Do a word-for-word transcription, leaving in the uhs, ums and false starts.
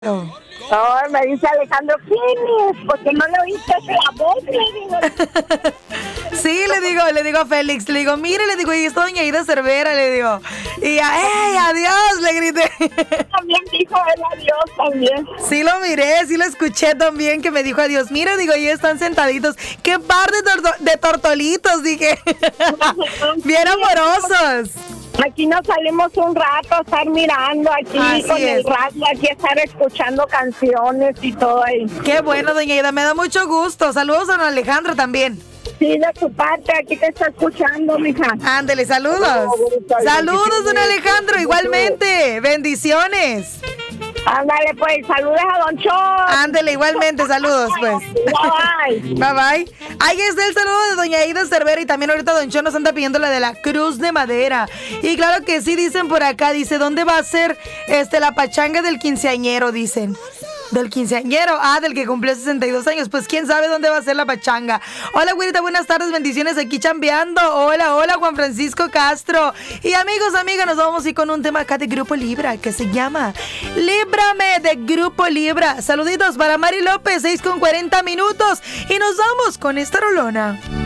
Oh. No, me dice Alejandro, ¿quién es? Porque no le oíste la voz, le digo. Sí, le digo, le digo a Félix, le digo, mire, le digo, y está doña Ida Cervera, le digo. Y ya, ¡ey, adiós! Le grité. También dijo él adiós también. Sí lo miré, sí lo escuché también, que me dijo adiós. Mira, digo, y están sentaditos. ¡Qué par de, torto- de tortolitos! Dije. Bien amorosos. Aquí nos salimos un rato a estar mirando aquí Así con es. el radio, aquí a estar escuchando canciones y todo ahí. Qué bueno, doña Ida, me da mucho gusto. Saludos a don Alejandro también. Sí, de tu parte, aquí te está escuchando, mija. Ándele, saludos. Saludos, don Alejandro, igualmente. Bendiciones. Ándale, pues, saludos a Don Chon. Ándele, igualmente, saludos, pues. Bye, bye. Bye, bye. Ahí está el saludo de doña Ida Cervera y también ahorita Don Chon nos anda pidiendo la de la cruz de madera. Y claro que sí, dicen por acá, dice, ¿dónde va a ser este la pachanga del quinceañero? Dicen. ¿Del quinceañero? Ah, del que cumplió sesenta y dos años. Pues quién sabe dónde va a ser la pachanga. Hola, güerita, buenas tardes, bendiciones aquí chambeando. Hola, hola, Juan Francisco Castro. Y amigos, amigas, nos vamos a ir con un tema acá de Grupo Libra que se llama Líbrame, de Grupo Libra. Saluditos para Mari López, seis con cuarenta minutos. Y nos vamos con esta rolona.